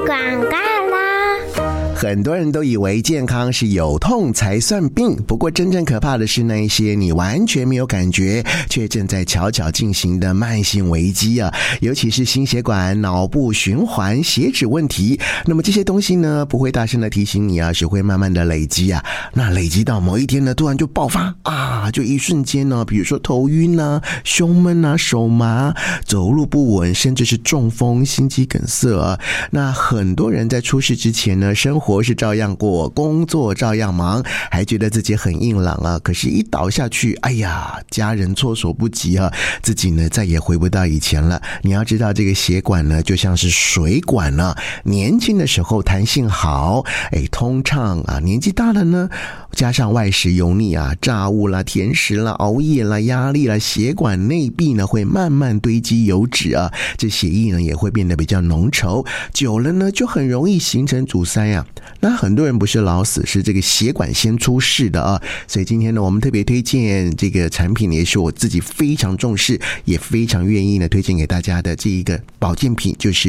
广告啦！ 很多人都以为健康是有痛才算病，不过真正可怕的是那一些你完全没有感觉却正在悄悄进行的慢性危机啊，尤其是心血管、脑部循环、血脂问题。那么这些东西呢，不会大声的提醒你啊，是会慢慢的累积啊。那累积到某一天呢，突然就爆发啊，就一瞬间呢，比如说头晕啊、胸闷啊、手麻、走路不稳，甚至是中风、心肌梗塞啊。那很多人在出事之前呢，生活是照样过，工作照样忙，还觉得自己很硬朗啊。可是一倒下去，哎呀，家人措手不及啊，自己呢再也回不到以前了。你要知道，这个血管呢就像是水管啊，年轻的时候弹性好，通畅啊，年纪大了呢，加上外食油腻啊、炸物啦、甜食啦、熬夜啦、压力啦，血管内壁呢会慢慢堆积油脂啊，这血液呢也会变得比较浓稠，久了呢就很容易形成阻塞啊。那很多人不是老死，是这个血管先出事的啊。所以今天呢，我们特别推荐这个产品，也是我自己非常重视，也非常愿意呢推荐给大家的这一个保健品，就是